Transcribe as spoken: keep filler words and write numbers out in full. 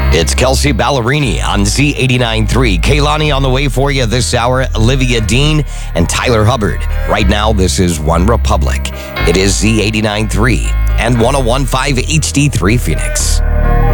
It's Kelsey Ballerini on Z eighty-nine three. Kaylani on the way for you this hour. Olivia Dean and Tyler Hubbard. Right now, this is One Republic. It is Z eighty-nine three and one oh one point five H D three Phoenix.